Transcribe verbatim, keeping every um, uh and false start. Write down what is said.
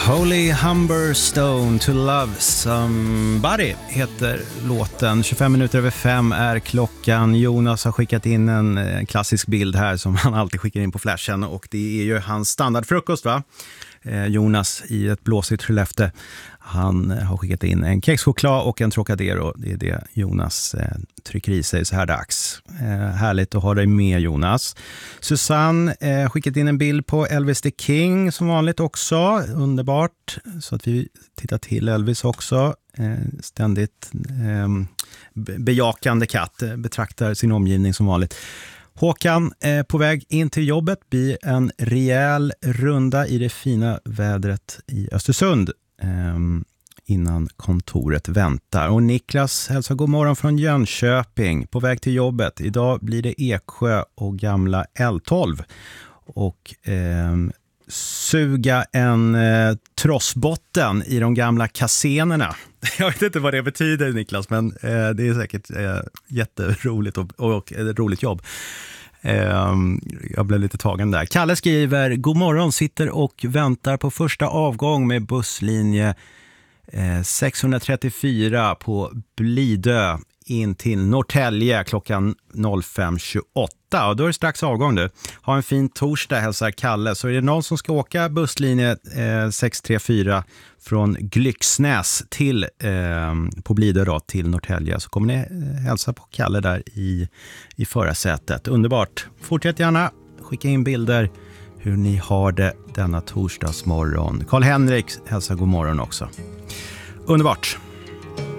Holy Humberstone to Love Somebody heter låten. tjugofem minuter över fem är klockan. Jonas har skickat in en klassisk bild här som han alltid skickar in på flashen, och det är ju hans standardfrukost, va? Eh, Jonas i ett blåsigt Skellefteå. Han har skickat in en kexchoklad och en Trocadero. Det är det Jonas eh, trycker i sig så här dags. Eh, härligt att ha dig med, Jonas. Susanne eh, skickat in en bild på Elvis the King som vanligt också. Underbart. Så att vi tittar till Elvis också. Eh, ständigt eh, bejakande katt. Betraktar sin omgivning som vanligt. Håkan eh, på väg in till jobbet blir en rejäl runda i det fina vädret i Östersund. Um, innan kontoret väntar. Och Niklas hälsar god morgon från Jönköping på väg till jobbet. Idag blir det Eksjö och gamla L tolv och um, suga en uh, trossbotten i de gamla kasenerna. Jag vet inte vad det betyder, Niklas, men uh, det är säkert uh, jätteroligt och, och ett roligt jobb. Jag blev lite tagen där. Kalle skriver: god morgon, sitter och väntar på första avgång med busslinje sexhundratrettiofyra på Blidö in till Norrtälje klockan fem tjugoåtta. Och då är det strax avgång nu. Ha en fin torsdag, hälsar Kalle. Så är det någon som ska åka busslinje sexhundratrettiofyra från Glycksnäs till eh, på Blidö då, till Norrtälje, så kommer ni eh, hälsa på Kalle där i, i förarsätet. Underbart. Fortsätt gärna skicka in bilder hur ni har det denna torsdagsmorgon. Karl-Henrik hälsar god morgon också. Underbart.